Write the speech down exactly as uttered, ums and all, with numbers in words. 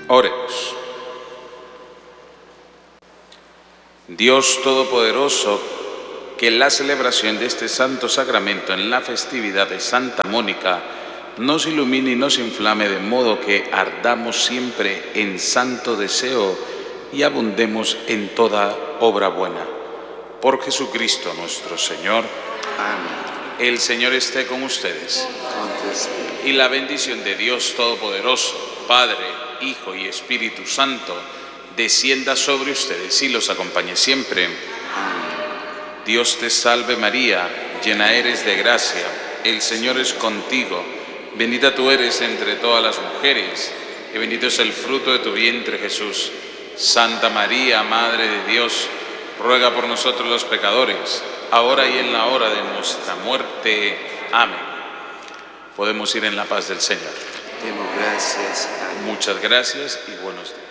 Oremos. Dios Todopoderoso, que en la celebración de este santo sacramento en la festividad de Santa Mónica nos ilumine y nos inflame de modo que ardamos siempre en santo deseo y abundemos en toda obra buena. Por Jesucristo nuestro Señor. Amén. El Señor esté con ustedes. Y la bendición de Dios Todopoderoso, Padre, Hijo y Espíritu Santo, descienda sobre ustedes y los acompañe siempre. Amén. Dios te salve María, llena eres de gracia, el Señor es contigo, bendita tú eres entre todas las mujeres, y bendito es el fruto de tu vientre Jesús. Santa María, Madre de Dios, ruega por nosotros los pecadores, ahora y en la hora de nuestra muerte. Amén. Podemos ir en la paz del Señor. Demos gracias a Dios. Muchas gracias y buenos días.